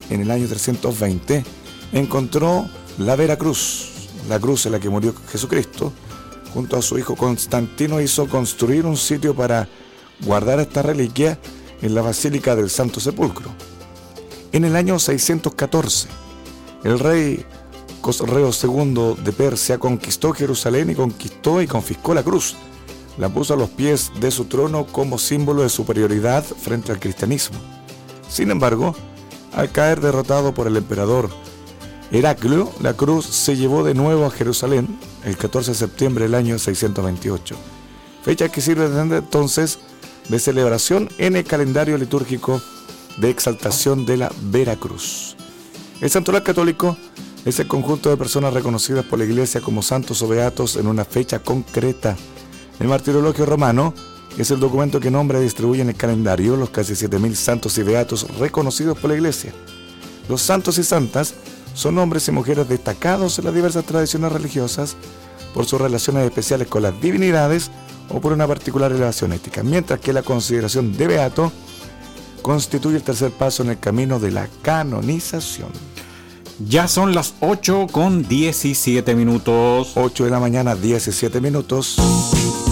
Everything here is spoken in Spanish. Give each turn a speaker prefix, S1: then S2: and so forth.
S1: en el año 320, encontró la Veracruz, la cruz en la que murió Jesucristo. Junto a su hijo Constantino hizo construir un sitio para guardar esta reliquia en la Basílica del Santo Sepulcro. En el año 614, el rey Cosreo II de Persia conquistó Jerusalén y confiscó la cruz. La puso a los pies de su trono como símbolo de superioridad frente al cristianismo. Sin embargo, al caer derrotado por el emperador Heraclio, la cruz se llevó de nuevo a Jerusalén el 14 de septiembre del año 628, fecha que sirve desde entonces de celebración en el calendario litúrgico de exaltación de la Veracruz. El santoral católico es el conjunto de personas reconocidas por la Iglesia como santos o beatos en una fecha concreta. El martirologio romano es el documento que nombra y distribuye en el calendario los casi 7.000 santos y beatos reconocidos por la Iglesia. Los santos y santas son hombres y mujeres destacados en las diversas tradiciones religiosas por sus relaciones especiales con las divinidades o por una particular elevación ética, mientras que la consideración de beato constituye el tercer paso en el camino de la canonización.
S2: Ya son las 8:17.
S1: 8 de la mañana, 17 minutos.